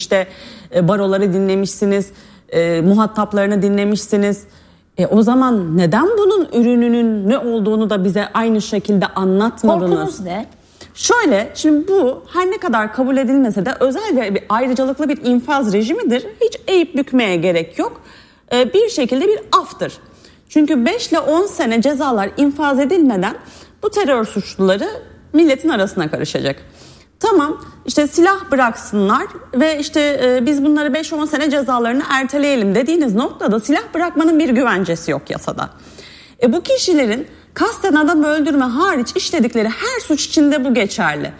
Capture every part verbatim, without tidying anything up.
işte e, baroları dinlemişsiniz, e, muhataplarını dinlemişsiniz. E, o zaman neden bunun ürününün ne olduğunu da bize aynı şekilde anlatmadınız? Korkunuz ne? Şöyle, şimdi bu her ne kadar kabul edilmese de özel ve bir ayrıcalıklı bir infaz rejimidir. Hiç eğip bükmeye gerek yok. Ee, bir şekilde bir aftır. Çünkü beş ile on sene cezalar infaz edilmeden bu terör suçluları milletin arasına karışacak. Tamam, işte silah bıraksınlar ve işte e, biz bunları beş on sene cezalarını erteleyelim dediğiniz noktada silah bırakmanın bir güvencesi yok yasada. E, bu kişilerin kasten adam öldürme hariç işledikleri her suç içinde bu geçerli.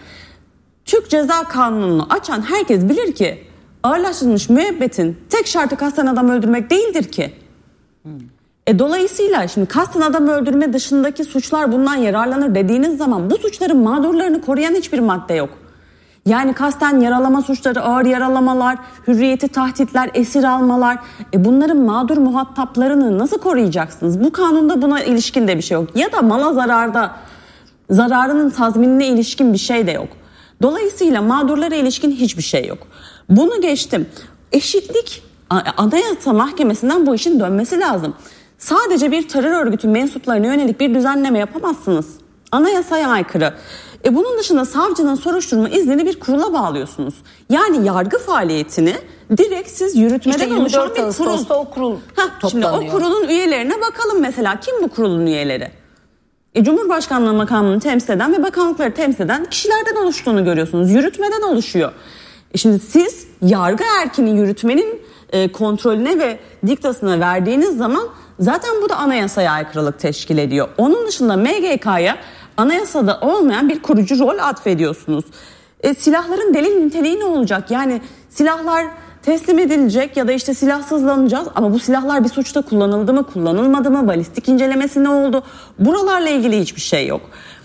Türk Ceza Kanunu'nu açan herkes bilir ki ağırlaştırılmış müebbetin tek şartı kasten adam öldürmek değildir ki. Hmm. E dolayısıyla şimdi kasten adam öldürme dışındaki suçlar bundan yararlanır dediğiniz zaman bu suçların mağdurlarını koruyan hiçbir madde yok. Yani kasten yaralama suçları, ağır yaralamalar, hürriyeti tahditler, esir almalar, e bunların mağdur muhataplarını nasıl koruyacaksınız? Bu kanunda buna ilişkin de bir şey yok. Ya da mala zararda zararının tazminine ilişkin bir şey de yok. Dolayısıyla mağdurlara ilişkin hiçbir şey yok. Bunu geçtim. Eşitlik, Anayasa Mahkemesi'nden bu işin dönmesi lazım. Sadece bir terör örgütü mensuplarına yönelik bir düzenleme yapamazsınız. Anayasaya aykırı. E bunun dışında savcının soruşturma iznini bir kurula bağlıyorsunuz. Yani yargı faaliyetini direkt siz yürütmeden işte oluşan bir kurul. O kurul Heh, şimdi o kurulun üyelerine bakalım mesela. Kim bu kurulun üyeleri? E, Cumhurbaşkanlığı makamını temsil eden ve bakanlıkları temsil eden kişilerden oluştuğunu görüyorsunuz. Yürütmeden oluşuyor. E şimdi siz yargı erkini yürütmenin e, kontrolüne ve diktasına verdiğiniz zaman zaten bu da anayasaya aykırılık teşkil ediyor. Onun dışında M G K'ya anayasada olmayan bir kurucu rol atfediyorsunuz. E, silahların delil niteliği ne olacak? Yani silahlar teslim edilecek ya da işte silahsızlanacağız ama bu silahlar bir suçta kullanıldı mı, kullanılmadı mı, balistik incelemesi ne oldu? Buralarla ilgili hiçbir şey yok.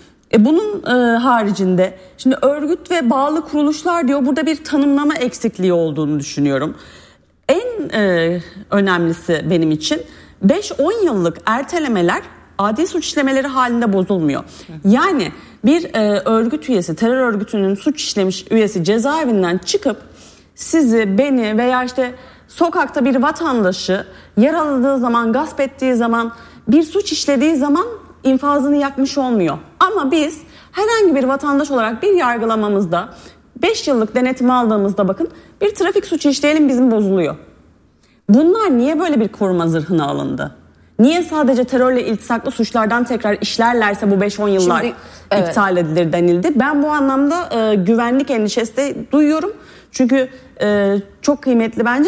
E bunun e, haricinde şimdi örgüt ve bağlı kuruluşlar diyor, burada bir tanımlama eksikliği olduğunu düşünüyorum. En e, önemlisi benim için beş on yıllık ertelemeler adil suç işlemeleri halinde bozulmuyor. Yani bir e, örgüt üyesi, terör örgütünün suç işlemiş üyesi cezaevinden çıkıp sizi, beni veya işte sokakta bir vatandaşı yaraladığı zaman, gasp ettiği zaman, bir suç işlediği zaman infazını yakmış olmuyor. Ama biz herhangi bir vatandaş olarak bir yargılamamızda beş yıllık denetimi aldığımızda bakın bir trafik suçu işleyelim bizim bozuluyor. Bunlar niye böyle bir koruma zırhına alındı? Niye sadece terörle iltisaklı suçlardan tekrar işlerlerse bu beş on yıllar Şimdi, evet. iptal edilir denildi? Ben bu anlamda e, güvenlik endişesi de duyuyorum. Çünkü e, çok kıymetli bence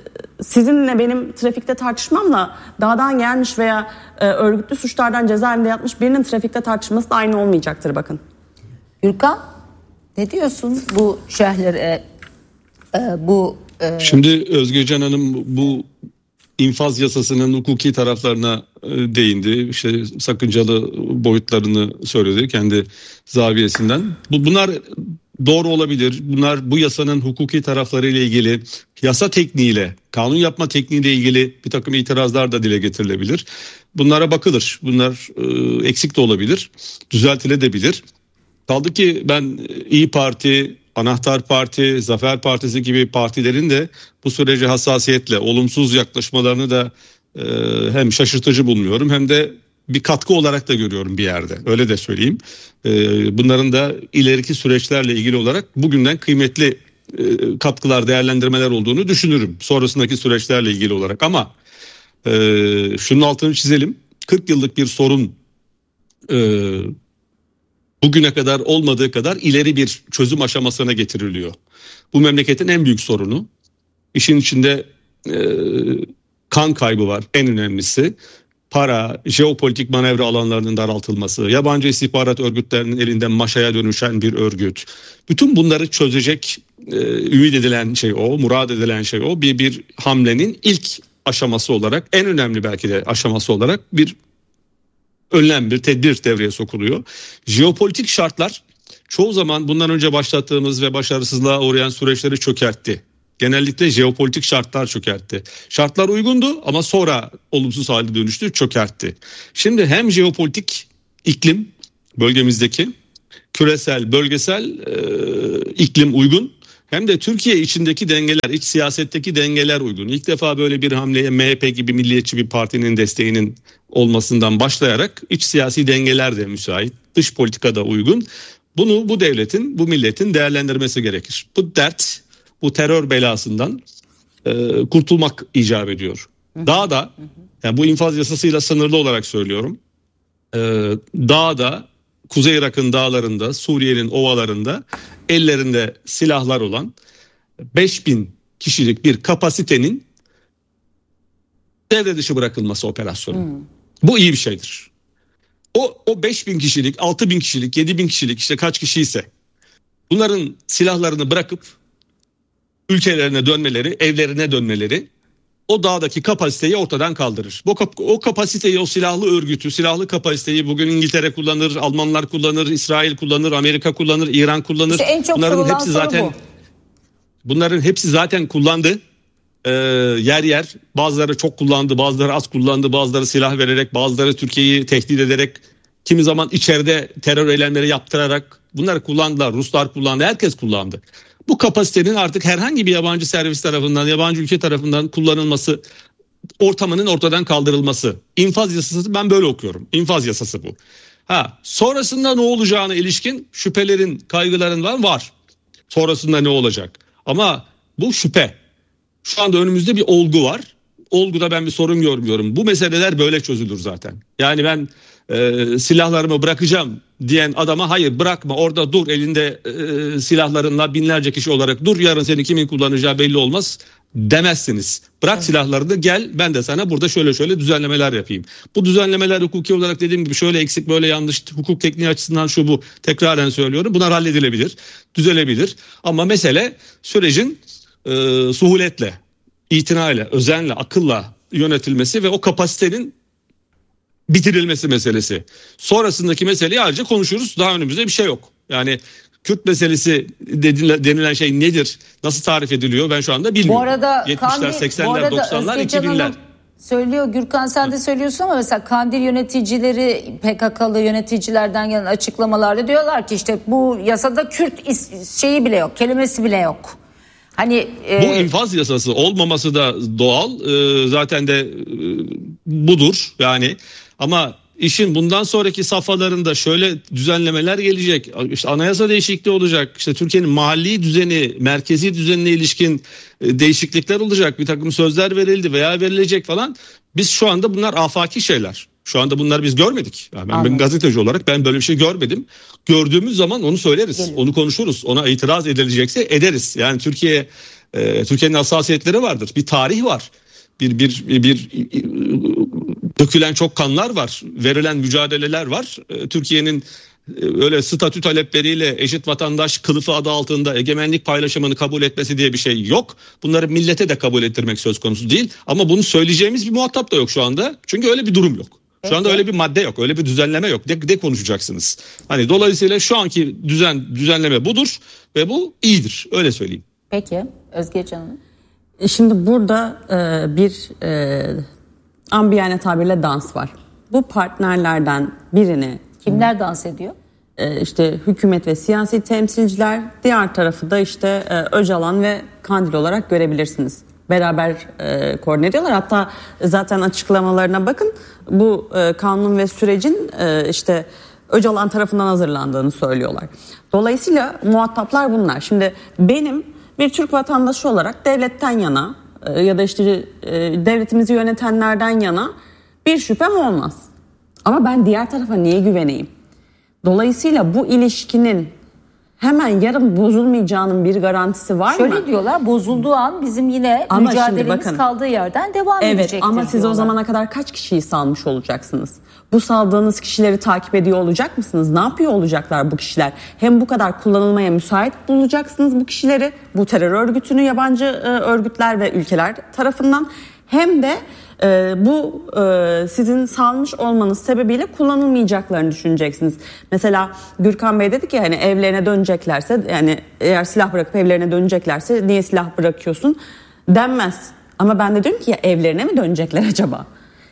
sizinle benim trafikte tartışmamla dağdan gelmiş veya e, örgütlü suçlardan cezaevinde yatmış birinin trafikte tartışması da aynı olmayacaktır bakın. Gürkan ne diyorsun bu şerhlere e, bu e... Şimdi Özge Can Hanım bu infaz yasasının hukuki taraflarına değindi. İşte sakıncalı boyutlarını söyledi kendi zaviyesinden. Bu, bunlar doğru olabilir. Bunlar bu yasanın hukuki taraflarıyla ilgili, yasa tekniğiyle, kanun yapma tekniğiyle ilgili bir takım itirazlar da dile getirilebilir. Bunlara bakılır. Bunlar e, eksik de olabilir. Düzeltilebilir. Kaldı ki ben İYİ Parti, Anahtar Parti, Zafer Partisi gibi partilerin de bu sürece hassasiyetle olumsuz yaklaşmalarını da e, hem şaşırtıcı bulmuyorum hem de bir katkı olarak da görüyorum bir yerde. Öyle de söyleyeyim. E, bunların da ileriki süreçlerle ilgili olarak bugünden kıymetli e, katkılar, değerlendirmeler olduğunu düşünürüm. Sonrasındaki süreçlerle ilgili olarak ama e, şunun altını çizelim. kırk yıllık bir sorun e, bugüne kadar olmadığı kadar ileri bir çözüm aşamasına getiriliyor. Bu memleketin en büyük sorunu. İşin içinde e, kan kaybı var en önemlisi. Para, jeopolitik manevra alanlarının daraltılması, yabancı istihbarat örgütlerinin elinden maşaya dönüşen bir örgüt. Bütün bunları çözecek e, ümit edilen şey o, murad edilen şey o. Bir, bir hamlenin ilk aşaması olarak, en önemli belki de aşaması olarak bir önlem, bir tedbir devreye sokuluyor. Jeopolitik şartlar çoğu zaman bundan önce başlattığımız ve başarısızlığa uğrayan süreçleri çökertti. Genellikle jeopolitik şartlar çökertti. Şartlar uygundu ama sonra olumsuz hale dönüştü, çökertti. Şimdi hem jeopolitik iklim bölgemizdeki küresel, bölgesel e, iklim uygun, hem de Türkiye içindeki dengeler, iç siyasetteki dengeler uygun. İlk defa böyle bir hamleye M H P gibi milliyetçi bir partinin desteğinin olmasından başlayarak iç siyasi dengeler de müsait, dış politika da uygun. Bunu bu devletin, bu milletin değerlendirmesi gerekir. Bu dert, bu terör belasından e, kurtulmak icap ediyor. Daha da, yani bu infaz yasasıyla sınırlı olarak söylüyorum, e, daha da Kuzey Irak'ın dağlarında, Suriye'nin ovalarında ellerinde silahlar olan beş bin kişilik bir kapasitenin devre dışı bırakılması operasyonu. Hmm. Bu iyi bir şeydir. O, o beş bin kişilik, altı bin kişilik, yedi bin kişilik, işte kaç kişiyse bunların silahlarını bırakıp ülkelerine dönmeleri, evlerine dönmeleri o dağdaki kapasiteyi ortadan kaldırır. Bu o kapasiteyi, o silahlı örgütü, silahlı kapasiteyi bugün İngiltere kullanır, Almanlar kullanır, İsrail kullanır, Amerika kullanır, İran kullanır. İşte en çok bunların hepsi zaten bu. Bunların hepsi zaten kullandı. Ee, yer yer bazıları çok kullandı, bazıları az kullandı, bazıları silah vererek, bazıları Türkiye'yi tehdit ederek, kimi zaman içeride terör eylemleri yaptırarak bunları kullandılar. Ruslar kullandı, herkes kullandı. Bu kapasitenin artık herhangi bir yabancı servis tarafından, yabancı ülke tarafından kullanılması, ortamının ortadan kaldırılması. İnfaz yasası, ben böyle okuyorum. İnfaz yasası bu. Ha, sonrasında ne olacağına ilişkin şüphelerin, kaygıların var var. Sonrasında ne olacak? Ama bu şüphe. Şu anda önümüzde bir olgu var. Olguda ben bir sorun görmüyorum. Bu meseleler böyle çözülür zaten. Yani ben e, silahlarımı bırakacağım diyen adama hayır bırakma, orada dur, elinde e, silahlarınla binlerce kişi olarak dur, yarın seni kimin kullanacağı belli olmaz demezsiniz. Bırak evet. Silahlarını, gel, ben de sana burada şöyle şöyle düzenlemeler yapayım. Bu düzenlemeler hukuki olarak dediğim gibi şöyle eksik, böyle yanlış, hukuk tekniği açısından şu bu, tekraren söylüyorum, bunlar halledilebilir, düzelebilir. Ama mesele sürecin e, suhuletle, itinayla, özenle, akılla yönetilmesi ve o kapasitenin bitirilmesi meselesi. Sonrasındaki meseleyi ayrıca konuşuruz. Daha önümüzde bir şey yok. Yani Kürt meselesi denilen şey nedir? Nasıl tarif ediliyor? Ben şu anda bilmiyorum. Bu arada yetmişler, seksenler, doksanlar, iki binler. Söylüyor Gürkan, sen de söylüyorsun ama mesela Kandil yöneticileri, P K K'lı yöneticilerden gelen açıklamalarda diyorlar ki işte bu yasada Kürt şeyi bile yok, kelimesi bile yok. Hani e... bu infaz yasası olmaması da doğal. E, zaten de e, budur yani. Ama işin bundan sonraki safhalarında şöyle düzenlemeler gelecek. İşte anayasa değişikliği olacak. İşte Türkiye'nin mahalli düzeni, merkezi düzenine ilişkin e, değişiklikler olacak. Bir takım sözler verildi veya verilecek falan. Biz şu anda bunlar afaki şeyler. Şu anda bunları biz görmedik. Yani ben, ben gazeteci olarak ben böyle bir şey görmedim. Gördüğümüz zaman onu söyleriz, Gelin. onu konuşuruz. Ona itiraz edilecekse ederiz. Yani Türkiye, e, Türkiye'nin hassasiyetleri vardır. Bir tarih var. Bir bir bir, bir dökülen çok kanlar var. Verilen mücadeleler var. E, Türkiye'nin e, öyle statü talepleriyle eşit vatandaş kılıfı adı altında egemenlik paylaşımını kabul etmesi diye bir şey yok. Bunları millete de kabul ettirmek söz konusu değil. Ama bunu söyleyeceğimiz bir muhatap da yok şu anda. Çünkü öyle bir durum yok. Şu anda öyle bir madde yok, öyle bir düzenleme yok. Ne, ne konuşacaksınız? Hani dolayısıyla şu anki düzen düzenleme budur ve bu iyidir. Öyle söyleyeyim. Peki, Özge Canım. Şimdi burada e, bir e, ambiyane tabirle dans var. Bu partnerlerden birini... Kimler dans ediyor? E, işte hükümet ve siyasi temsilciler, diğer tarafı da işte e, Öcalan ve Kandil olarak görebilirsiniz. Beraber e, koordine ediyorlar. Hatta zaten açıklamalarına bakın, bu e, kanun ve sürecin e, işte Öcalan tarafından hazırlandığını söylüyorlar. Dolayısıyla muhataplar bunlar. Şimdi benim bir Türk vatandaşı olarak devletten yana e, ya da işte e, devletimizi yönetenlerden yana bir şüphem olmaz. Ama ben diğer tarafa niye güveneyim? Dolayısıyla bu ilişkinin hemen yarın bozulmayacağının bir garantisi var Şöyle mı? Şöyle diyorlar, bozulduğu an bizim yine ama mücadelemiz bakın, kaldığı yerden devam evet, edecektir. Evet, ama siz diyorlar. O zamana kadar kaç kişiyi salmış olacaksınız? Bu saldığınız kişileri takip ediyor olacak mısınız? Ne yapıyor olacaklar bu kişiler? Hem bu kadar kullanılmaya müsait bulacaksınız bu kişileri, bu terör örgütünü yabancı e, örgütler ve ülkeler tarafından, hem de e, bu e, sizin salmış olmanız sebebiyle kullanılmayacaklarını düşüneceksiniz. Mesela Gürkan Bey dedi ki hani evlerine döneceklerse, yani eğer silah bırakıp evlerine döneceklerse niye silah bırakıyorsun denmez. Ama ben de diyorum ki ya evlerine mi dönecekler acaba?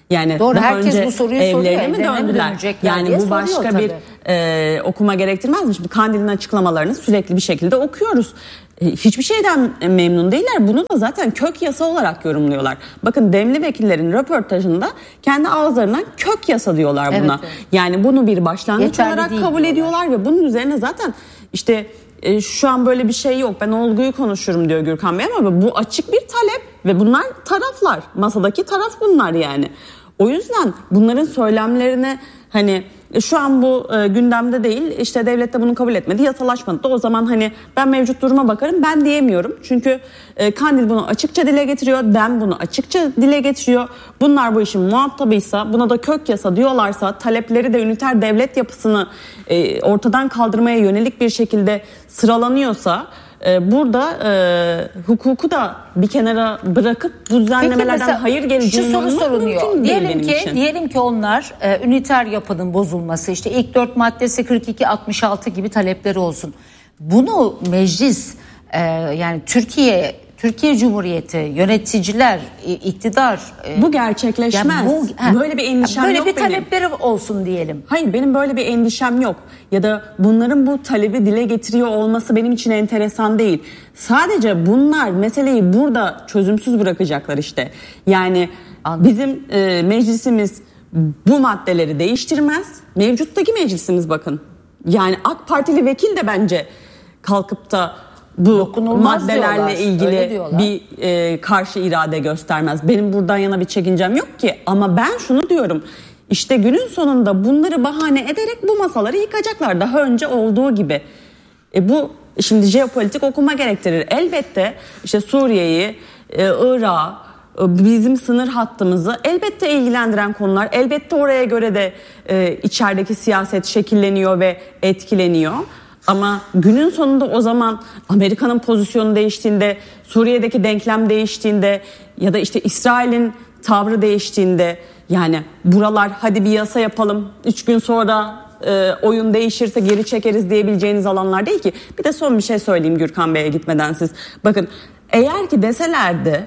Yani doğru, daha herkes önce bu soruyu soruyor. evlerine mi Evlerine mi döndüler? dönecekler Yani diye bu soruyor başka tabii. bir e, okuma gerektirmezmiş. Bu Kandil'in açıklamalarını sürekli bir şekilde okuyoruz. E, hiçbir şeyden memnun değiller. Bunu da zaten kök yasa olarak yorumluyorlar. Bakın Demli vekillerin röportajında kendi ağızlarından kök yasa diyorlar buna. Evet, evet. Yani bunu bir başlangıç Yeterli olarak değil kabul diyorlar. ediyorlar ve bunun üzerine zaten işte e, şu an böyle bir şey yok. Ben olguyu konuşurum diyor Gürkan Bey ama bu açık bir talep ve bunlar taraflar. Masadaki taraf bunlar yani. O yüzden bunların söylemlerine hani şu an bu e, gündemde değil, işte devlet de bunu kabul etmedi, yasalaşmadı da o zaman hani ben mevcut duruma bakarım ben diyemiyorum. Çünkü e, Kandil bunu açıkça dile getiriyor, DEM bunu açıkça dile getiriyor. Bunlar bu işin muhatabıysa, buna da kök yasa diyorlarsa, talepleri de üniter devlet yapısını e, ortadan kaldırmaya yönelik bir şekilde sıralanıyorsa Ee, burada e, hukuku da bir kenara bırakıp bu düzenlemelerden hayır geleceğini şu soru anlamak soruluyor. mümkün değil Diyelim benim ki için. diyelim ki onlar e, üniter yapının bozulması, işte ilk dört maddesi kırk iki altmış altı gibi talepleri olsun. Bunu meclis e, yani Türkiye Türkiye Cumhuriyeti yöneticiler, iktidar Bu gerçekleşmez. yani bu- ha, böyle bir endişem böyle yok bir benim. talepleri olsun diyelim. Hayır benim böyle bir endişem yok. Ya da bunların bu talebi dile getiriyor olması benim için enteresan değil. Sadece bunlar meseleyi burada çözümsüz bırakacaklar işte. Yani Anladım. bizim e, meclisimiz bu maddeleri değiştirmez. Mevcuttaki meclisimiz bakın. Yani AK Partili vekil de bence kalkıp da bu Dokunulmaz maddelerle diyorlar, öyle ilgili diyorlar. bir e, karşı irade göstermez. Benim buradan yana bir çekincem yok ki. Ama ben şunu diyorum. İşte günün sonunda bunları bahane ederek bu masaları yıkacaklar. Daha önce olduğu gibi. E bu şimdi jeopolitik okuma gerektirir. Elbette işte Suriye'yi, e, Irak'ı, e, bizim sınır hattımızı elbette ilgilendiren konular. Elbette oraya göre de e, içerideki siyaset şekilleniyor ve etkileniyor. Ama günün sonunda o zaman Amerika'nın pozisyonu değiştiğinde, Suriye'deki denklem değiştiğinde ya da işte İsrail'in tavrı değiştiğinde yani buralar hadi bir yasa yapalım, üç gün sonra e, oyun değişirse geri çekeriz diyebileceğiniz alanlar değil ki. Bir de son bir şey söyleyeyim Gürkan Bey'e gitmeden siz. Bakın eğer ki deselerdi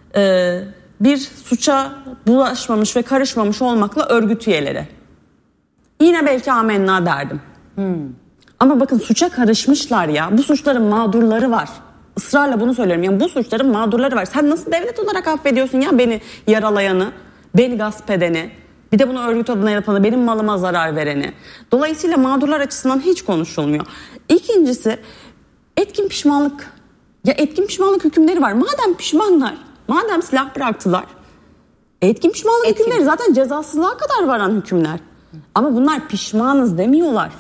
e, bir suça bulaşmamış ve karışmamış olmakla örgüt üyeleri. Yine belki amenna derdim. Hmm. Ama bakın suça karışmışlar ya. Bu suçların mağdurları var. Israrla bunu söylüyorum. Yani bu suçların mağdurları var. Sen nasıl devlet olarak affediyorsun ya beni yaralayanı, beni gasp edeni, bir de bunu örgüt adına yapanı, benim malıma zarar vereni. Dolayısıyla mağdurlar açısından hiç konuşulmuyor. İkincisi etkin pişmanlık. Ya etkin pişmanlık hükümleri var. Madem pişmanlar, madem silah bıraktılar. Etkin pişmanlık Etkin. hükümleri zaten cezasızlığa kadar varan hükümler. Ama bunlar pişmanız demiyorlar.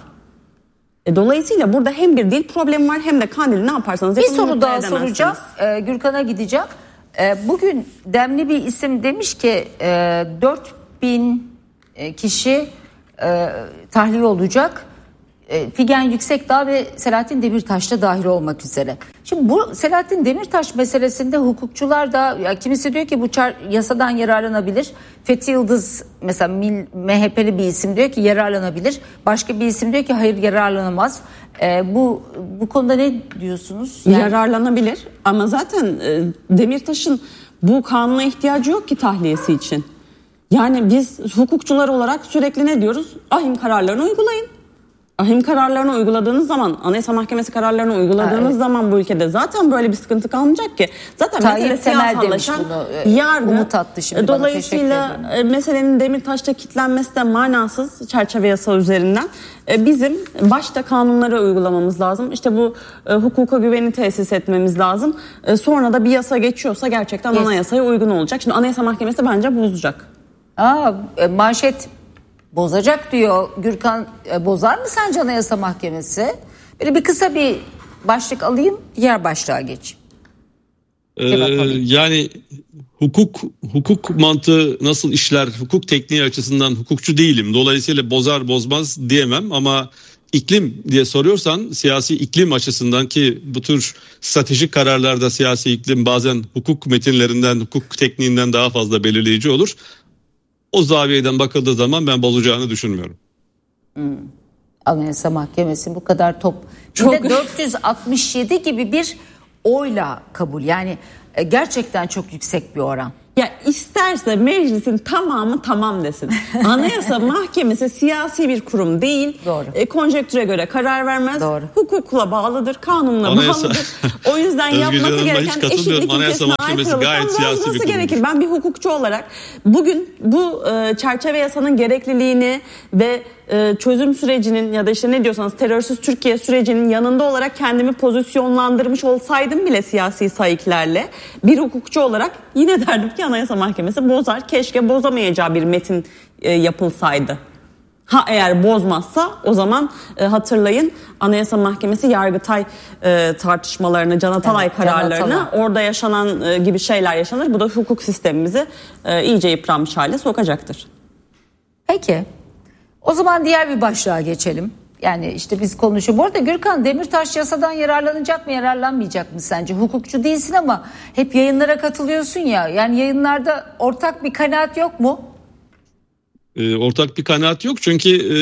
E, dolayısıyla burada hem bir dil problemi var hem de Kandil'i ne yaparsanız Bir yapın soru mutlu daha edemezsiniz. soracağım. Ee, Gürkan'a gideceğim. Ee, bugün demli bir isim demiş ki e, dört bin kişi e, tahliye olacak. E, Figen Yüksekdağ ve Selahattin Demirtaş da dahil olmak üzere. Şimdi bu Selahattin Demirtaş meselesinde hukukçular da ya kimisi diyor ki bu çar, yasadan yararlanabilir. Fethi Yıldız mesela Mil, M H P'li bir isim diyor ki yararlanabilir. Başka bir isim diyor ki hayır yararlanamaz. E, bu bu konuda ne diyorsunuz? Yani, Yararlanabilir ama zaten e, Demirtaş'ın bu kanuna ihtiyacı yok ki tahliyesi için. Yani biz hukukçular olarak sürekli ne diyoruz? Ahim kararlarını uygulayın. Ahim kararlarını uyguladığınız zaman, Anayasa Mahkemesi kararlarını uyguladığınız evet. zaman bu ülkede zaten böyle bir sıkıntı kalmayacak ki. Zaten Tayyip mesele siyasallaşan yargı. Umut attı şimdi Dolayısıyla meselenin Demirtaş'ta kilitlenmesi de manasız çerçeve yasa üzerinden. Bizim başta kanunları uygulamamız lazım. İşte bu e, hukuka güveni tesis etmemiz lazım. E, sonra da bir yasa geçiyorsa gerçekten yes. anayasaya uygun olacak. Şimdi Anayasa Mahkemesi bence bozacak. Aa, e, manşet bozacak diyor Gürkan. E, bozar mı sence Anayasa Mahkemesi? Böyle bir kısa bir başlık alayım, diğer başlığa geçeyim. Ee, yani hukuk hukuk mantığı nasıl işler, hukuk tekniği açısından hukukçu değilim. Dolayısıyla bozar bozmaz diyemem ama iklim diye soruyorsan siyasi iklim açısından ki bu tür stratejik kararlarda siyasi iklim bazen hukuk metinlerinden, hukuk tekniğinden daha fazla belirleyici olur. O zaviyeden bakıldığı zaman ben bozacağını düşünmüyorum. Hmm. Anayasa Mahkemesi bu kadar top. Çok... dört yüz altmış yedi gibi bir oyla kabul. Yani gerçekten çok yüksek bir oran. Ya isterse meclisin tamamı tamam desin. Anayasa Mahkemesi siyasi bir kurum değil. Doğru. E, konjektüre göre karar vermez. Doğru. Hukukla bağlıdır, kanunla Anayasa... bağlıdır. O yüzden yapması gereken eşitlik Anayasa Mahkemesi gayet siyasi bir kurum. Gerekir. Ben bir hukukçu olarak bugün bu e, çerçeve yasanın gerekliliğini ve e, çözüm sürecinin ya da işte ne diyorsanız terörsüz Türkiye sürecinin yanında olarak kendimi pozisyonlandırmış olsaydım bile siyasi sayıklarla bir hukukçu olarak yine derdim ki Anayasa Mahkemesi bozar. Keşke bozamayacağı bir metin e, yapılsaydı. Ha eğer bozmazsa o zaman e, hatırlayın Anayasa Mahkemesi Yargıtay e, tartışmalarını, Can Atalay evet, kararlarını Can Atalay. Orada yaşanan e, gibi şeyler yaşanır. Bu da hukuk sistemimizi e, iyice yıpranmış hale sokacaktır. Peki o zaman diğer bir başlığa geçelim. Yani işte biz konuşuyoruz. Bu arada Gürkan Demirtaş yasadan yararlanacak mı yararlanmayacak mı sence? Hukukçu değilsin ama hep yayınlara katılıyorsun ya. Yani yayınlarda ortak bir kanaat yok mu? E, ortak bir kanaat yok çünkü e,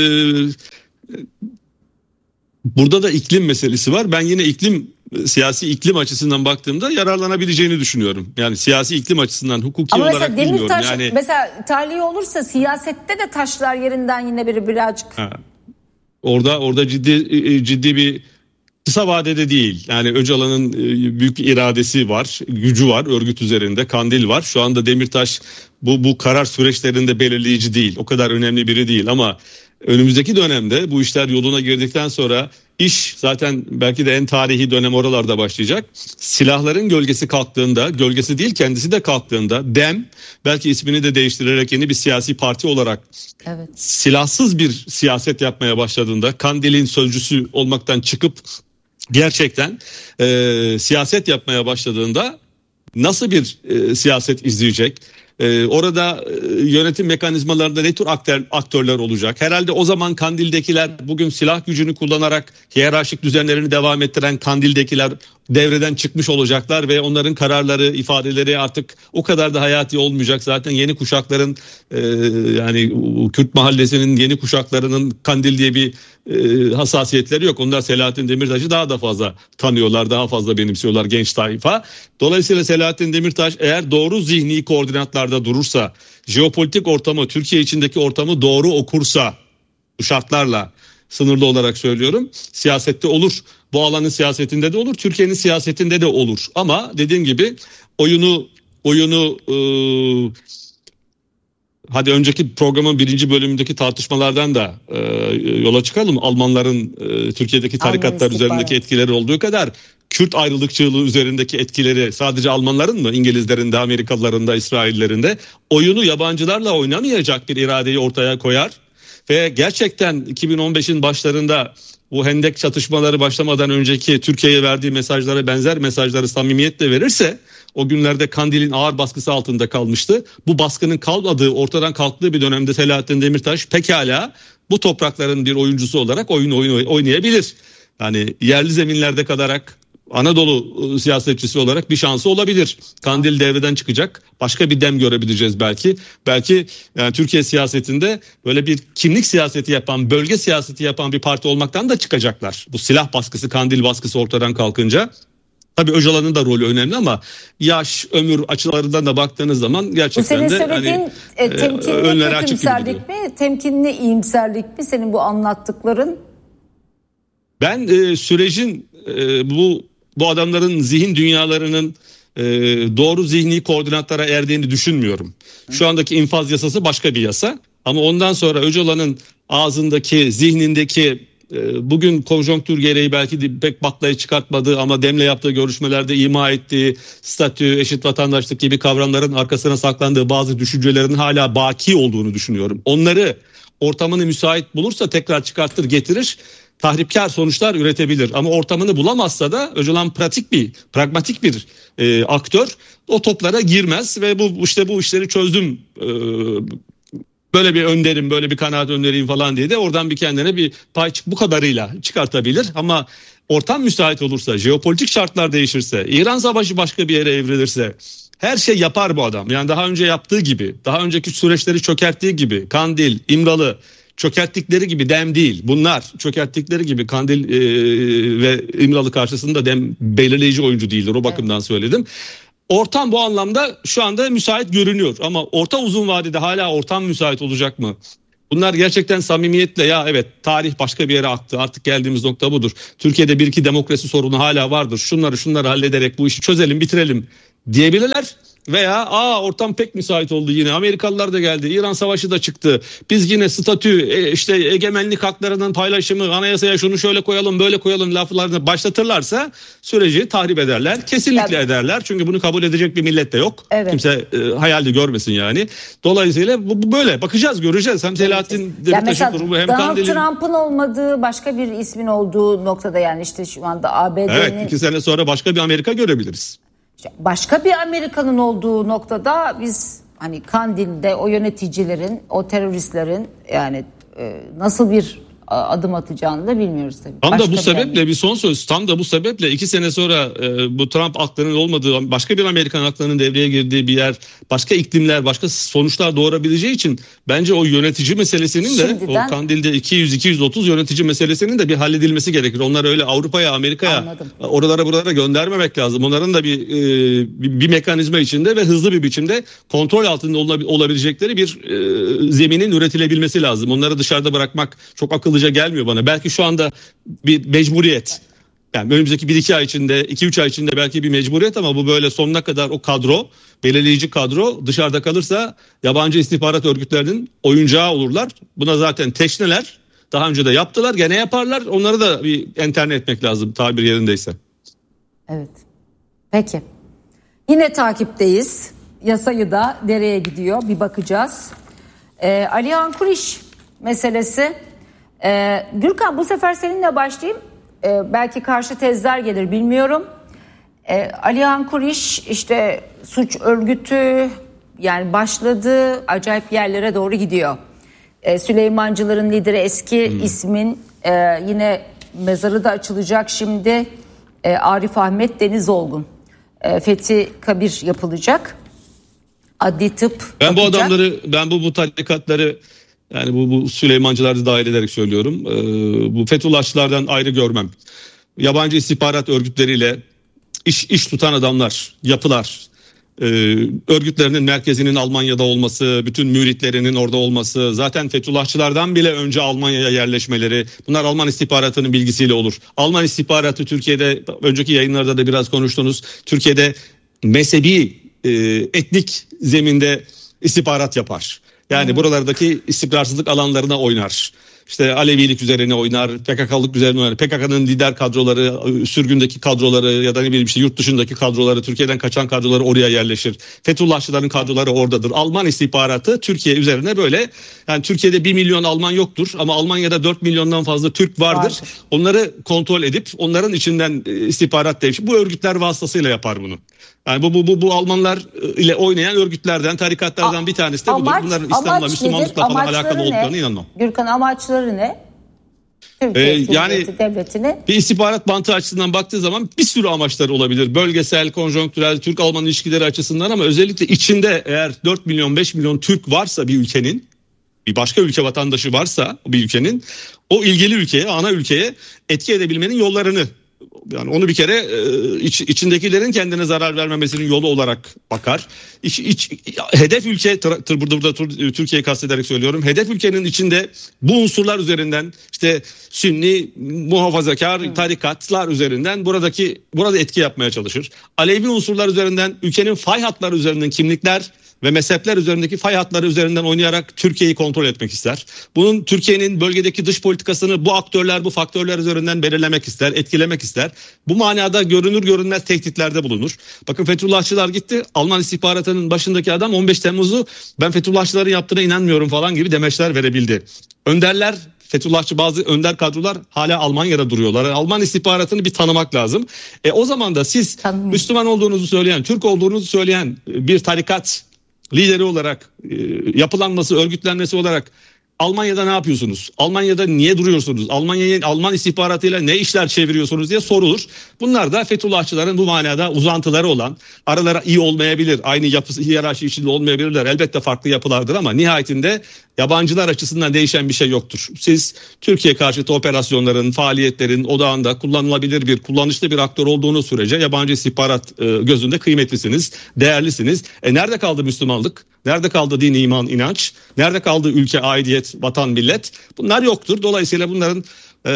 burada da iklim meselesi var. Ben yine iklim siyasi iklim açısından baktığımda yararlanabileceğini düşünüyorum. Yani siyasi iklim açısından hukuki ama olarak mesela bilmiyorum. Demirtaş Yani mesela tahliye olursa siyasette de taşlar yerinden yine biri birazcık. Ha, orada orada ciddi ciddi bir kısa vadede değil. Yani Öcalan'ın büyük bir iradesi var, gücü var, örgüt üzerinde, Kandil var. Şu anda Demirtaş bu bu karar süreçlerinde belirleyici değil. O kadar önemli biri değil ama önümüzdeki dönemde bu işler yoluna girdikten sonra iş zaten belki de en tarihi dönem oralarda başlayacak. Silahların gölgesi kalktığında, gölgesi değil kendisi de kalktığında DEM belki ismini de değiştirerek yeni bir siyasi parti olarak evet. silahsız bir siyaset yapmaya başladığında, Kandil'in sözcüsü olmaktan çıkıp gerçekten e, siyaset yapmaya başladığında nasıl bir e, siyaset izleyecek? Ee, orada e, yönetim mekanizmalarında ne tür aktör, aktörler olacak? Herhalde o zaman Kandil'dekiler bugün silah gücünü kullanarak hiyerarşik düzenlerini devam ettiren Kandil'dekiler devreden çıkmış olacaklar ve onların kararları, ifadeleri artık o kadar da hayati olmayacak. Zaten yeni kuşakların e, yani Kürt mahallesinin yeni kuşaklarının Kandil diye bir e, hassasiyetleri yok. Onlar Selahattin Demirtaş'ı daha da fazla tanıyorlar, daha fazla benimsiyorlar genç tayfa. Dolayısıyla Selahattin Demirtaş eğer doğru zihni koordinatlarda durursa, jeopolitik ortamı, Türkiye içindeki ortamı doğru okursa, bu şartlarla sınırlı olarak söylüyorum, siyasette olur. Bu alanın siyasetinde de olur, Türkiye'nin siyasetinde de olur. Ama dediğim gibi oyunu oyunu e, hadi önceki programın birinci bölümündeki tartışmalardan da e, yola çıkalım. Almanların e, Türkiye'deki tarikatlar üzerindeki etkileri olduğu kadar Kürt ayrılıkçılığı üzerindeki etkileri sadece Almanların mı, İngilizlerin de, Amerikalıların da, İsraillerin de oyunu yabancılarla oynamayacak bir iradeyi ortaya koyar. Ve gerçekten iki bin on beşin başlarında bu hendek çatışmaları başlamadan önceki Türkiye'ye verdiği mesajlara benzer mesajları samimiyetle verirse, o günlerde Kandil'in ağır baskısı altında kalmıştı. Bu baskının kalmadığı, ortadan kalktığı bir dönemde Selahattin Demirtaş pekala bu toprakların bir oyuncusu olarak oyun oyun oynayabilir. Yani yerli zeminlerde kalarak Anadolu siyasetçisi olarak bir şansı olabilir. Kandil devreden çıkacak. Başka bir dem görebileceğiz belki. Belki yani Türkiye siyasetinde böyle bir kimlik siyaseti yapan, bölge siyaseti yapan bir parti olmaktan da çıkacaklar. Bu silah baskısı, Kandil baskısı ortadan kalkınca. Tabii Öcalan'ın da rolü önemli ama yaş, ömür açılarından da baktığınız zaman gerçekten de bu senin söylediğin hani, e, temkinli e, kötümserlik mi, temkinli iyimserlik mi senin bu anlattıkların? Ben e, sürecin e, bu bu adamların zihin dünyalarının e, doğru zihni koordinatlara erdiğini düşünmüyorum. Şu andaki infaz yasası başka bir yasa ama ondan sonra Öcalan'ın ağzındaki, zihnindeki e, bugün konjonktür gereği belki de pek baklayı çıkartmadığı ama Dem'le yaptığı görüşmelerde ima ettiği statü, eşit vatandaşlık gibi kavramların arkasına saklandığı bazı düşüncelerin hala baki olduğunu düşünüyorum. Onları ortamını müsait bulursa tekrar çıkartır getirir. Tahripkar sonuçlar üretebilir ama ortamını bulamazsa da Öcalan pratik bir, pragmatik bir e, aktör, o toplara girmez ve bu işte bu işleri çözdüm, e, böyle bir önderim, böyle bir kanaat önderiyim falan diye de oradan bir kendine bir pay bu kadarıyla çıkartabilir. Ama ortam müsait olursa, jeopolitik şartlar değişirse, İran savaşı başka bir yere evrilirse her şey yapar bu adam. Yani daha önce yaptığı gibi, daha önceki süreçleri çökerttiği gibi, Kandil, İmralı çökerttikleri gibi Dem değil. Bunlar çökerttikleri gibi Kandil e, ve İmralı karşısında Dem belirleyici oyuncu değildir. O bakımdan evet. söyledim. ortam bu anlamda şu anda müsait görünüyor. Ama orta uzun vadede hala ortam müsait olacak mı? Bunlar gerçekten samimiyetle ya evet tarih başka bir yere aktı, artık geldiğimiz nokta budur. Türkiye'de bir iki demokrasi sorunu hala vardır. Şunları şunları hallederek bu işi çözelim, bitirelim diyebilirler. Veya aa ortam pek müsait oldu yine. Amerikalılar da geldi. İran Savaşı da çıktı. Biz yine statü, e, işte egemenlik haklarının paylaşımı, anayasaya şunu şöyle koyalım, böyle koyalım laflarını başlatırlarsa süreci tahrip ederler. Kesinlikle evet. ederler. Çünkü bunu kabul edecek bir millet de yok. Evet. Kimse e, hayalde görmesin yani. Dolayısıyla bu, bu böyle. Bakacağız, göreceğiz. Hem Selahattin Demirtaş'ın kurumu hem Donald Kandil'in. Trump'ın olmadığı başka bir ismin olduğu noktada yani işte şu anda A B D'nin. Evet, iki sene sonra başka bir Amerika görebiliriz. Başka bir Amerika'nın olduğu noktada biz hani Kandil'de o yöneticilerin, o teröristlerin yani e, nasıl bir adım atacağını da bilmiyoruz tabii. Tam başka da bu bir sebeple Amerika. bir son söz. Tam da bu sebeple iki sene sonra e, bu Trump aklının olmadığı, başka bir Amerikan aklının devreye girdiği bir yer, başka iklimler, başka sonuçlar doğurabileceği için bence o yönetici meselesinin de Şimdiden, o Kandil'de iki yüz iki yüz otuz yönetici meselesinin de bir halledilmesi gerekir. Onlar öyle Avrupa'ya, Amerika'ya, Anladım. oralara buralara göndermemek lazım. Onların da bir e, bir, bir mekanizma içinde ve hızlı bir biçimde kontrol altında olabilecekleri bir e, zeminin üretilebilmesi lazım. Onları dışarıda bırakmak çok akıllıca gelmiyor bana. Belki şu anda bir mecburiyet. Yani önümüzdeki bir iki ay içinde, iki üç ay içinde belki bir mecburiyet ama bu böyle sonuna kadar o kadro, belirleyici kadro dışarıda kalırsa yabancı istihbarat örgütlerinin oyuncağı olurlar. Buna zaten teşneler. Daha önce de yaptılar, gene yaparlar. Onları da bir enterne etmek lazım tabir yerindeyse. Evet. Peki. Yine takipteyiz. Yasayı da nereye gidiyor bir bakacağız. Ee, Alihan Kuriş meselesi. Ee, Gürkan bu sefer seninle başlayayım. Ee, belki karşı tezler gelir bilmiyorum. Ee, Alihan Kuriş işte suç örgütü yani başladı acayip yerlere doğru gidiyor. Ee, Süleymancıların lideri eski hmm. ismin e, yine mezarı da açılacak şimdi. E, Arif Ahmet Denizolgun. E, Fethi Kabir yapılacak. Adli tıp Ben bakacak. bu adamları ben bu bu tarikatları yani bu, bu Süleymancıları da dahil ederek söylüyorum. Ee, bu Fethullahçılardan ayrı görmem. Yabancı istihbarat örgütleriyle iş iş tutan adamlar, yapılar, e, örgütlerinin merkezinin Almanya'da olması, bütün müritlerinin orada olması, zaten Fethullahçılardan bile önce Almanya'ya yerleşmeleri, bunlar Alman istihbaratının bilgisiyle olur. Alman istihbaratı Türkiye'de, önceki yayınlarda da biraz konuştunuz, Türkiye'de mezhebi, e, etnik zeminde istihbarat yapar. Yani hmm. buralardaki istikrarsızlık alanlarına oynar. İşte Alevilik üzerine oynar, P K K'lık üzerine oynar. P K K'nın lider kadroları, sürgündeki kadroları ya da ne bileyim işte yurt dışındaki kadroları, Türkiye'den kaçan kadroları oraya yerleşir. Fethullahçıların kadroları oradadır. Alman istihbaratı Türkiye üzerine böyle, yani Türkiye'de bir milyon Alman yoktur ama Almanya'da dört milyondan fazla Türk vardır. vardır. Onları kontrol edip onların içinden istihbarat devşi bu örgütler vasıtasıyla yapar bunu. Yani bu bu bu, bu Almanlar ile oynayan örgütlerden, tarikatlardan A- bir tanesi de budur. Bunların İslam'la, Müslümanlıkla falan alakalı olduklarına inanmam. Gürkan, amaçları ne? Türkiye ee, yani devletine. Bir istihbarat mantığı açısından baktığı zaman bir sürü amaçları olabilir. Bölgesel, konjonktürel, Türk-Alman ilişkileri açısından ama özellikle içinde eğer dört milyon beş milyon Türk varsa bir ülkenin, bir başka ülke vatandaşı varsa bir ülkenin, o ilgili ülkeye, ana ülkeye etki edebilmenin yollarını, yani onu bir kere iç, içindekilerin kendine zarar vermemesinin yolu olarak bakar. İç, iç, hedef ülke, tır, burada, burada Türkiye'yi kastederek söylüyorum. Hedef ülkenin içinde bu unsurlar üzerinden, işte Sünni, muhafazakar hmm. tarikatlar üzerinden buradaki burada etki yapmaya çalışır. Alevi unsurlar üzerinden, ülkenin fay hatları üzerinden kimlikler ve mezhepler üzerindeki fay hatları üzerinden oynayarak Türkiye'yi kontrol etmek ister. Bunun Türkiye'nin bölgedeki dış politikasını bu aktörler, bu faktörler üzerinden belirlemek ister, etkilemek ister. Bu manada görünür görünmez tehditlerde bulunur. Bakın Fethullahçılar gitti. Alman istihbaratının başındaki adam on beş Temmuz'u ben Fethullahçıların yaptığına inanmıyorum falan gibi demeçler verebildi. Önderler, Fethullahçı bazı önder kadrolar hala Almanya'da duruyorlar. Yani Alman istihbaratını bir tanımak lazım. E o zaman da siz Tanım. Müslüman olduğunuzu söyleyen, Türk olduğunuzu söyleyen bir tarikat lideri olarak, yapılanması, örgütlenmesi olarak Almanya'da ne yapıyorsunuz? Almanya'da niye duruyorsunuz? Almanya'ya, Alman istihbaratıyla ne işler çeviriyorsunuz diye sorulur. Bunlar da Fethullahçıların bu manada uzantıları olan, aralara iyi olmayabilir, aynı yapısı, hiyerarşi içinde olmayabilirler. Elbette farklı yapılardır ama nihayetinde yabancılar açısından değişen bir şey yoktur. Siz Türkiye karşıtı operasyonların, faaliyetlerin odağında kullanılabilir bir, kullanışlı bir aktör olduğunuz sürece yabancı istihbarat e, gözünde kıymetlisiniz, değerlisiniz. E nerede kaldı Müslümanlık? Nerede kaldı din, iman, inanç? Nerede kaldı ülke, aidiyet, vatan, millet? Bunlar yoktur. Dolayısıyla bunların e,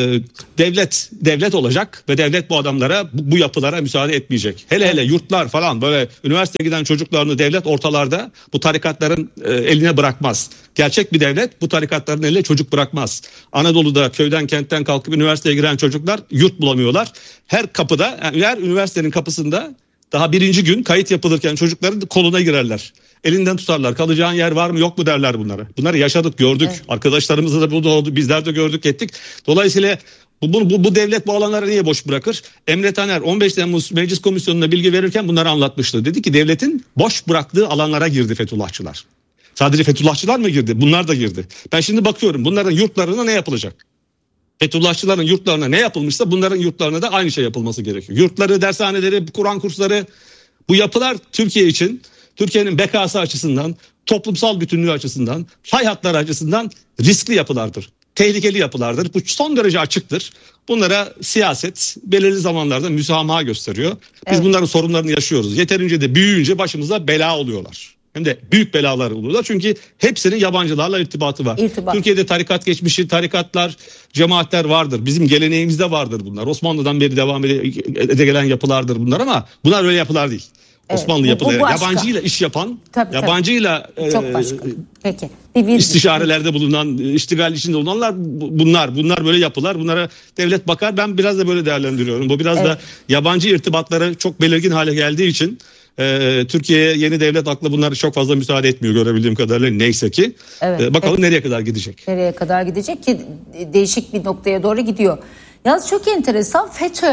devlet devlet olacak ve devlet bu adamlara, bu, bu yapılara müsaade etmeyecek. Hele hele yurtlar falan, böyle üniversiteye giden çocuklarını devlet ortalarda bu tarikatların e, eline bırakmaz. Gerçek bir devlet bu tarikatların eline çocuk bırakmaz. Anadolu'da köyden kentten kalkıp üniversiteye giren çocuklar yurt bulamıyorlar. Her kapıda, yani her üniversitenin kapısında daha birinci gün kayıt yapılırken çocukların koluna girerler. Elinden tutarlar. Kalacağın yer var mı yok mu derler bunlara. Bunları yaşadık, gördük. Evet. Arkadaşlarımızla da bu oldu. Bizler de gördük, ettik. Dolayısıyla bu, bu, bu devlet bu alanları niye boş bırakır? Emre Taner on beş Temmuz Meclis Komisyonu'na bilgi verirken bunları anlatmıştı. Dedi ki devletin boş bıraktığı alanlara girdi Fethullahçılar. Sadece Fethullahçılar mı girdi? Bunlar da girdi. Ben şimdi bakıyorum bunların yurtlarına ne yapılacak? Fethullahçıların yurtlarına ne yapılmışsa bunların yurtlarına da aynı şey yapılması gerekiyor. Yurtları, dershaneleri, Kur'an kursları, bu yapılar Türkiye için, Türkiye'nin bekası açısından, toplumsal bütünlüğü açısından, fay hatları açısından riskli yapılardır. Tehlikeli yapılardır. Bu son derece açıktır. Bunlara siyaset belirli zamanlarda müsamaha gösteriyor. Biz evet. bunların sorunlarını yaşıyoruz. Yeterince de büyüyünce başımıza bela oluyorlar. Hem de büyük belalar oluyorlar. Çünkü hepsinin yabancılarla irtibatı var. İrtibat. Türkiye'de tarikat geçmişi, tarikatlar, cemaatler vardır. Bizim geleneğimizde vardır bunlar. Osmanlı'dan beri devam ede gelen yapılardır bunlar ama bunlar öyle yapılar değil. Evet, Osmanlı yapıları. Yabancıyla iş yapan, tabii, yabancıyla çok e, başka. Peki. Bir, bir, istişarelerde bulunan, iştigal içinde bulunanlar bunlar. Bunlar böyle yapılar. Bunlara devlet bakar. Ben biraz da böyle değerlendiriyorum. Bu biraz evet. da yabancı irtibatları çok belirgin hale geldiği için Ee, Türkiye'ye yeni devlet aklı bunlar çok fazla müsaade etmiyor görebildiğim kadarıyla, neyse ki. Evet, ee, bakalım evet. nereye kadar gidecek. Nereye kadar gidecek ki değişik bir noktaya doğru gidiyor. Yalnız çok enteresan,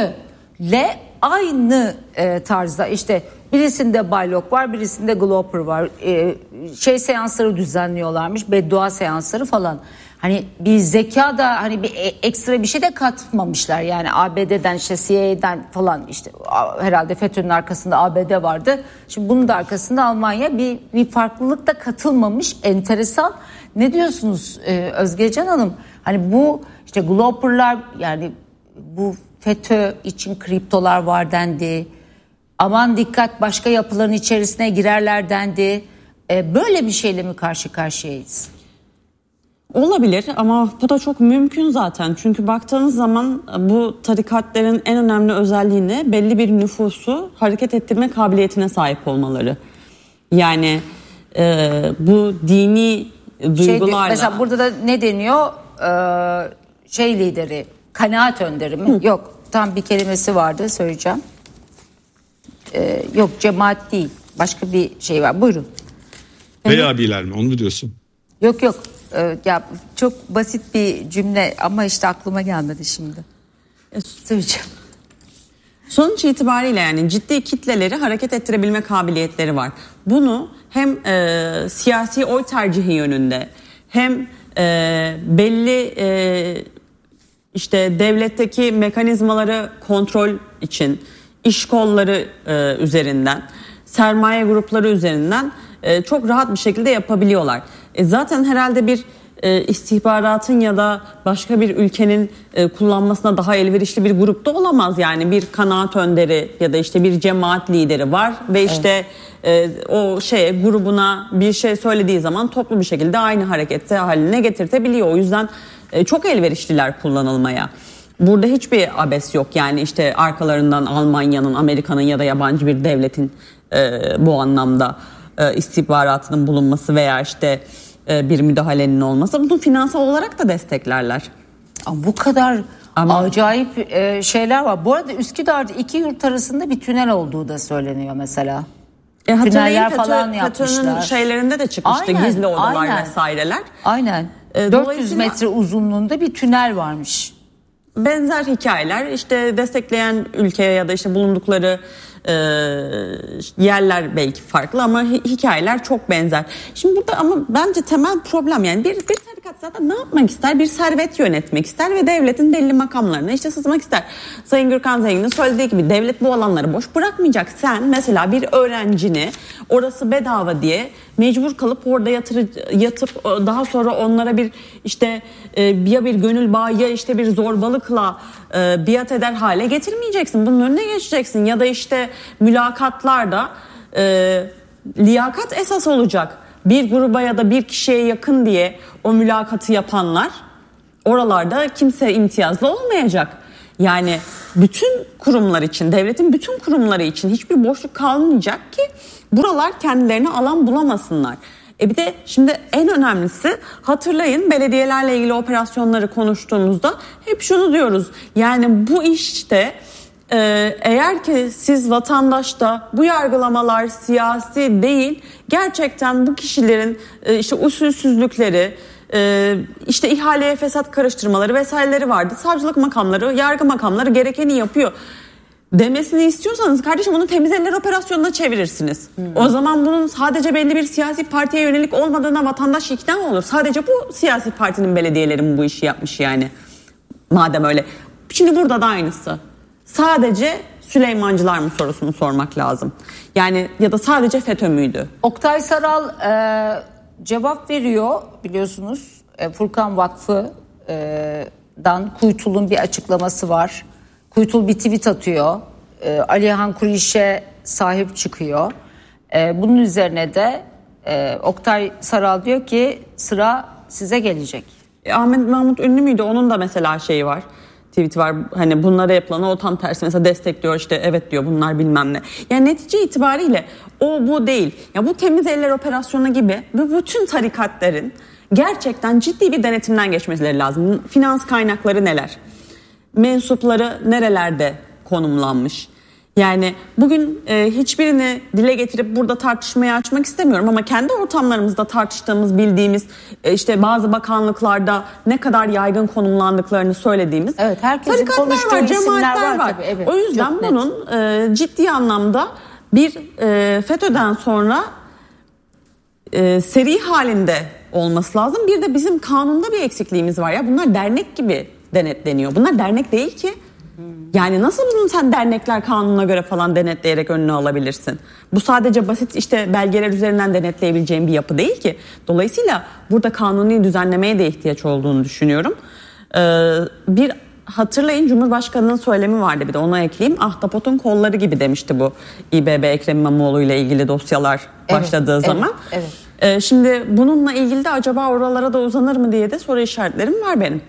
FETÖ'le aynı e, tarzda işte birisinde Baylok var, birisinde Gloper var. E, şey seansları düzenliyorlarmış, beddua seansları falan. Hani bir zeka da, hani bir ekstra bir şey de katmamışlar. Yani A B D'den, işte C I A'den falan, işte herhalde FETÖ'nün arkasında A B D vardı. Şimdi bunun da arkasında Almanya, bir bir farklılık da katılmamış. Enteresan. Ne diyorsunuz e, Özgecan Hanım? Hani bu işte Gloper'lar, yani bu FETÖ için kriptolar var dendi. Aman dikkat, başka yapıların içerisine girerler dendi. E, böyle bir şeyle mi karşı karşıyayız? Olabilir ama bu da çok mümkün zaten. Çünkü baktığınız zaman bu tarikatların en önemli özelliğini belli bir nüfusu hareket ettirme kabiliyetine sahip olmaları. Yani e, bu dini duygularla... Şey, mesela burada da ne deniyor? Ee, şey lideri, kanaat önderi mi? Hı. Yok, tam bir kelimesi vardı, söyleyeceğim. Ee, yok, cemaat değil. Başka bir şey var. Buyurun. Bey abiler mi? Onu mu diyorsun? Yok yok. Ya çok basit bir cümle ama işte aklıma gelmedi şimdi. Söyleyeceğim. Sonuç itibariyle yani ciddi kitleleri hareket ettirebilme kabiliyetleri var. Bunu hem e, siyasi oy tercihi yönünde hem e, belli e, işte devletteki mekanizmaları kontrol için, iş kolları e, üzerinden, sermaye grupları üzerinden e, çok rahat bir şekilde yapabiliyorlar. E zaten herhalde bir e, istihbaratın ya da başka bir ülkenin e, kullanmasına daha elverişli bir grupta olamaz. Yani bir kanaat önderi ya da işte bir cemaat lideri var ve işte evet. e, o şeye, grubuna bir şey söylediği zaman toplu bir şekilde aynı harekette haline getirtebiliyor. O yüzden e, çok elverişliler kullanılmaya. Burada hiçbir abes yok. Yani işte arkalarından Almanya'nın, Amerika'nın ya da yabancı bir devletin e, bu anlamda e, istihbaratının bulunması veya işte e, bir müdahalenin olması. Bunu finansal olarak da desteklerler. Ama bu kadar Ama... acayip e, şeyler var. Bu arada Üsküdar'da iki yurt arasında bir tünel olduğu da söyleniyor mesela. E, Tüneller falan yapmışlar. FETÖ'nün şeylerinde de çıkmıştı, aynen, gizli odalar aynen. vesaireler. Aynen. E, dört yüz metre uzunluğunda bir tünel varmış. Benzer hikayeler, işte destekleyen ülkeye ya da işte bulundukları e, yerler belki farklı ama hikayeler çok benzer. Şimdi burada ama bence temel problem, yani bir, bir tarikat zaten ne yapmak ister? Bir servet yönetmek ister ve devletin belli makamlarına işte sızmak ister. Sayın Gürkan Zengin'in söylediği gibi devlet bu alanları boş bırakmayacak. Sen mesela bir öğrencini orası bedava diye mecbur kalıp orada yatır, yatıp daha sonra onlara bir işte ya bir gönül bağı ya işte bir zorbalıkla biat eder hale getirmeyeceksin. Bunun önüne geçeceksin ya da işte mülakatlarda e, liyakat esas olacak. Bir gruba ya da bir kişiye yakın diye o mülakatı yapanlar oralarda kimse imtiyazlı olmayacak. Yani bütün kurumlar için, devletin bütün kurumları için hiçbir boşluk kalmayacak ki buralar kendilerine alan bulamasınlar. E bir de şimdi en önemlisi hatırlayın belediyelerle ilgili operasyonları konuştuğumuzda hep şunu diyoruz. Yani bu işte e, eğer ki siz vatandaşta bu yargılamalar siyasi değil gerçekten bu kişilerin e, işte usulsüzlükleri e, işte ihaleye fesat karıştırmaları vesaireleri vardı. Savcılık makamları, yargı makamları gerekeni yapıyor demesini istiyorsanız kardeşim bunu temiz eller operasyonuna çevirirsiniz. Hmm. O zaman bunun sadece belli bir siyasi partiye yönelik olmadığına vatandaş ikna olur. Sadece bu siyasi partinin belediyeleri mi bu işi yapmış yani? Madem öyle. Şimdi burada da aynısı. Sadece Süleymancılar mı sorusunu sormak lazım. Yani ya da sadece FETÖ müydü? Oktay Saral e, cevap veriyor biliyorsunuz. E, Furkan Vakfı'dan Kuytul'un bir açıklaması var. Kuytul bir tweet atıyor. E, Alihan Kuriş'e sahip çıkıyor. E, bunun üzerine de e, Oktay Saral diyor ki sıra size gelecek. E, Ahmet Mahmut Ünlü müydü? Onun da mesela şeyi var. Tweet var. Hani bunlara yapılanı o tam tersi mesela destekliyor işte evet diyor bunlar bilmem ne. Yani netice itibariyle o bu değil. Ya bu temiz eller operasyonu gibi bu bütün tarikatların gerçekten ciddi bir denetimden geçmeleri lazım. Finans kaynakları neler? Mensupları nerelerde konumlanmış? Yani bugün e, hiçbirini dile getirip burada tartışmaya açmak istemiyorum ama kendi ortamlarımızda tartıştığımız, bildiğimiz e, işte bazı bakanlıklarda ne kadar yaygın konumlandıklarını söylediğimiz evet, herkesin konuştuğu var, isimler var. var. Tabii, evet, o yüzden bunun e, ciddi anlamda bir e, FETÖ'den sonra e, seri halinde olması lazım. Bir de bizim kanunda bir eksikliğimiz var ya. Bunlar dernek gibi denetleniyor. Bunlar dernek değil ki. Yani nasıl bunu sen dernekler kanununa göre falan denetleyerek önüne alabilirsin? Bu sadece basit işte belgeler üzerinden denetleyebileceğin bir yapı değil ki. Dolayısıyla burada kanuni düzenlemeye de ihtiyaç olduğunu düşünüyorum. Ee, bir hatırlayın Cumhurbaşkanı'nın söylemi vardı bir de ona ekleyeyim. Ahtapot'un kolları gibi demişti bu İBB Ekrem İmamoğlu ile ilgili dosyalar evet, başladığı evet, zaman. Evet. Ee, şimdi bununla ilgili de acaba oralara da uzanır mı diye de soru işaretlerim var benim.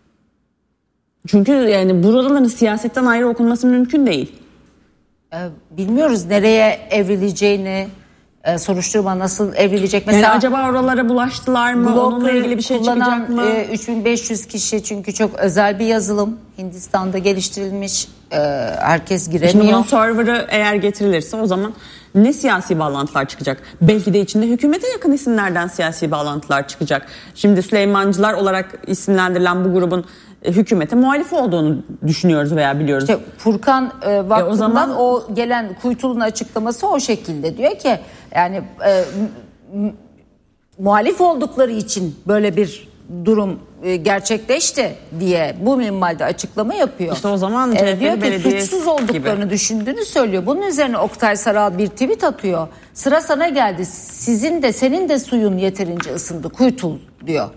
Çünkü yani buraların siyasetten ayrı okunması mümkün değil. Ee, bilmiyoruz nereye evrileceğini, e, soruşturma nasıl evrilecek. Mesela yani acaba oralara bulaştılar mı? Onunla ilgili bir şey çıkacak mı? E, üç bin beş yüz kişi çünkü çok özel bir yazılım. Hindistan'da geliştirilmiş. E, herkes giremiyor. Şimdi bunun server'ı eğer getirilirse o zaman ne siyasi bağlantılar çıkacak? Belki de içinde hükümete yakın isimlerden siyasi bağlantılar çıkacak. Şimdi Süleymancılar olarak isimlendirilen bu grubun hükümete muhalif olduğunu düşünüyoruz veya biliyoruz. İşte Furkan e, Vakfı'ndan e, o, zaman... o gelen Kuytul'un açıklaması o şekilde diyor ki yani e, m- muhalif oldukları için böyle bir durum e, gerçekleşti diye bu minvalde açıklama yapıyor. İşte o zaman e, diyor ki suçsuz olduklarını gibi düşündüğünü söylüyor. Bunun üzerine Oktay Saral bir tweet atıyor. Sıra sana geldi. Sizin de senin de suyun yeterince ısındı Kuytul diyor.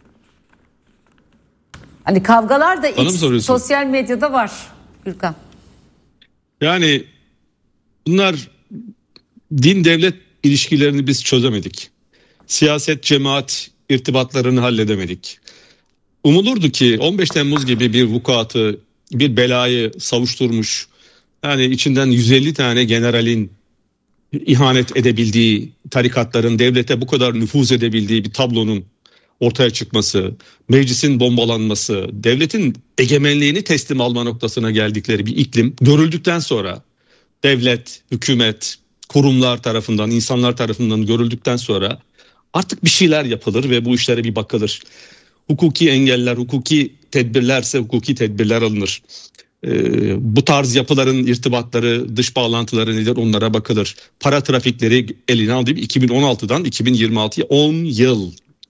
Hani kavgalar da X, sosyal medyada var Gürkan. Yani bunlar din devlet ilişkilerini biz çözemedik. Siyaset cemaat irtibatlarını halledemedik. Umulurdu ki on beş Temmuz gibi bir vukuatı, bir belayı savuşturmuş, yani içinden yüz elli tane generalin ihanet edebildiği, tarikatların devlete bu kadar nüfuz edebildiği bir tablonun ortaya çıkması, meclisin bombalanması, devletin egemenliğini teslim alma noktasına geldikleri bir iklim görüldükten sonra, devlet, hükümet, kurumlar tarafından, insanlar tarafından görüldükten sonra artık bir şeyler yapılır ve bu işlere bir bakılır. Hukuki engeller, hukuki tedbirlerse hukuki tedbirler alınır. Ee, bu tarz yapıların irtibatları, dış bağlantıları nedir onlara bakılır. Para trafikleri eline aldığı iki bin on altıdan iki bin yirmi altıya on yıl.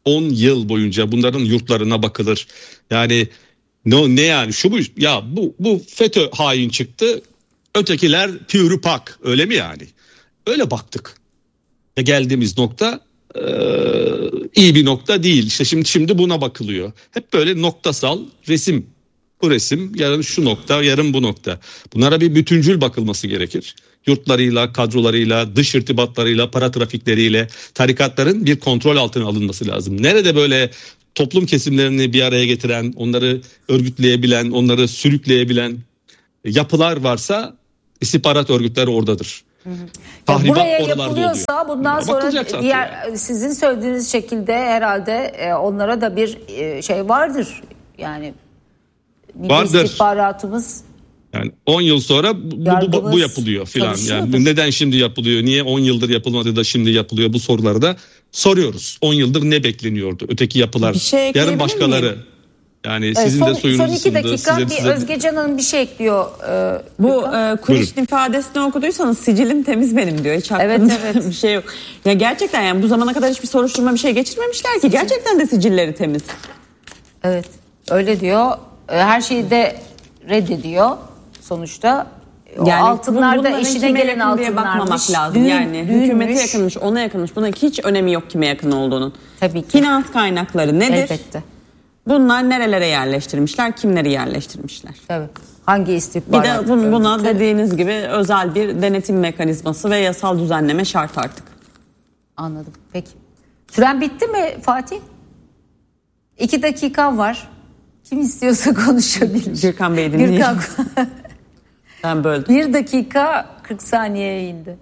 on yıl boyunca bunların yurtlarına bakılır. Yani ne, ne yani şu bu ya bu bu FETÖ hain çıktı. Ötekiler pürü pak, öyle mi yani? Öyle baktık. Ve geldiğimiz nokta e, iyi bir nokta değil. İşte şimdi şimdi buna bakılıyor. Hep böyle noktasal resim. Bu resim, yarın şu nokta, yarın bu nokta. Bunlara bir bütüncül bakılması gerekir. Yurtlarıyla, kadrolarıyla, dış irtibatlarıyla, para trafikleriyle tarikatların bir kontrol altına alınması lazım. Nerede böyle toplum kesimlerini bir araya getiren, onları örgütleyebilen, onları sürükleyebilen yapılar varsa istihbarat örgütleri oradadır. Hı hı. Buraya yapılıyorsa oluyor. bundan sonra diğer yani. Sizin söylediğiniz şekilde herhalde onlara da bir şey vardır. Yani vardır. İstihbaratımız. Yani on yıl sonra bu, bu, bu yapılıyor filan. Yani neden şimdi yapılıyor? Niye on yıldır yapılmadı da şimdi yapılıyor? Bu soruları da soruyoruz. on yıldır ne bekleniyordu? Öteki yapılar, şey yarın başkaları. Miyim? Yani evet, sizin son, de soyunuz son iki dakika size, bir size... Özgecan Hanım bir şey ekliyor. Ee, bu e, Kuriş'in ifadesini okuduysanız sicilim temiz benim diyor. Hiç evet evet. bir şey yok. Ya gerçekten yani bu zamana kadar hiçbir soruşturma bir şey geçirmemişler ki. Gerçekten de sicilleri temiz. Evet öyle diyor. Her şeyi de reddediyor sonuçta. O yani altınlar da işine gelen altınlarmış. Lazım. Düğün, yani düğünmüş. Hükümete yakınmış, ona yakınmış. Buna hiç önemi yok kime yakın olduğunun. Tabii ki. Finans kaynakları nedir? Elbette. Bunlar nerelere yerleştirmişler, kimleri yerleştirmişler? Evet. Hangi istihbarat? Bir de buna evet. dediğiniz gibi özel bir denetim mekanizması ve yasal düzenleme şart artık. Anladım. Peki. Süren bitti mi Fatih? İki dakika var. Kim istiyorsa konuşabilir. Gürkan Bey dinleyin. Gürkan. Ben böldüm. Bir dakika kırk saniyeye indi.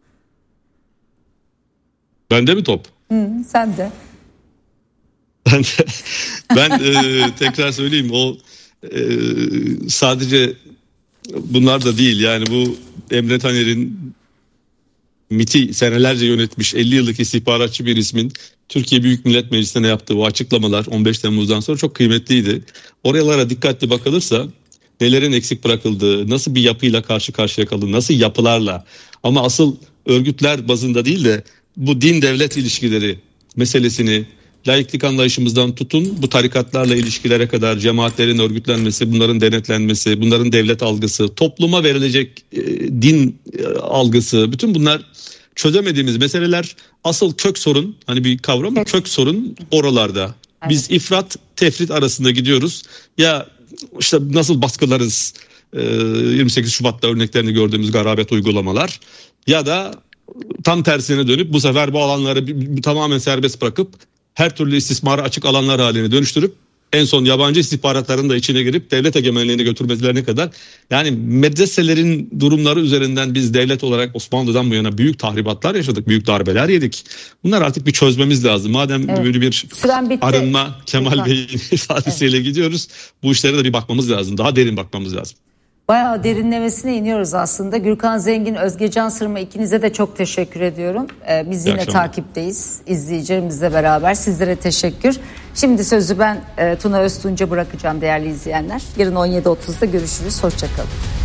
Bende mi top? Hı, sen de. Ben, ben e, tekrar söyleyeyim o e, sadece bunlar da değil yani bu Emre Taner'in MİT'i senelerce yönetmiş elli yıllık istihbaratçı bir ismin Türkiye Büyük Millet Meclisi'ne yaptığı o açıklamalar on beş Temmuz'dan sonra çok kıymetliydi. Oralara dikkatli bakılırsa nelerin eksik bırakıldığı, nasıl bir yapıyla karşı karşıya kalındığı, nasıl yapılarla ama asıl örgütler bazında değil de bu din devlet ilişkileri meselesini laiklik anlayışımızdan tutun bu tarikatlarla ilişkilere kadar cemaatlerin örgütlenmesi, bunların denetlenmesi, bunların devlet algısı, topluma verilecek e, din e, algısı, bütün bunlar çözemediğimiz meseleler. Asıl kök sorun, hani bir kavram kök, kök sorun oralarda. Evet. Biz ifrat tefrit arasında gidiyoruz. Ya işte nasıl baskılarız e, yirmi sekiz Şubat'ta örneklerini gördüğümüz garabet uygulamalar ya da tam tersine dönüp bu sefer bu alanları bir, bir, tamamen serbest bırakıp her türlü istismara açık alanlar haline dönüştürüp en son yabancı istihbaratların da içine girip devlet egemenliğine götürmelerine kadar yani medreselerin durumları üzerinden biz devlet olarak Osmanlı'dan bu yana büyük tahribatlar yaşadık, büyük darbeler yedik. Bunlar artık bir çözmemiz lazım. Madem evet. böyle bir arınma Kemal Bey'in ifadesiyle evet. gidiyoruz, bu işlere de bir bakmamız lazım. Daha derin bakmamız lazım. Bayağı derinlemesine iniyoruz aslında. Gürkan Zengin, Özgecan Sırma ikinize de çok teşekkür ediyorum. Ee, biz yine takipteyiz. İzleyicilerimizle beraber sizlere teşekkür. Şimdi sözü ben e, Tuna Öztunç'a bırakacağım değerli izleyenler. Yarın on yedi otuzda görüşürüz. Hoşçakalın.